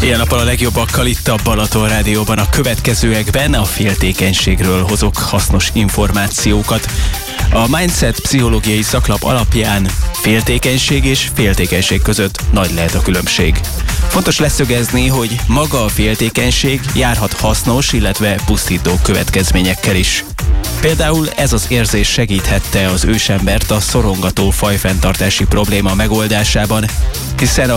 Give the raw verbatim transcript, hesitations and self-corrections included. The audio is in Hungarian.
Ilyen nappal a legjobbakkal itt a Balaton Rádióban. A következőekben a féltékenységről hozok hasznos információkat. A Mindset pszichológiai szaklap alapján féltékenység és féltékenység között nagy lehet a különbség. Fontos leszögezni, hogy maga a féltékenység járhat hasznos, illetve pusztító következményekkel is. Például ez az érzés segíthette az ősembert a szorongató fajfenntartási probléma megoldásában, hiszen a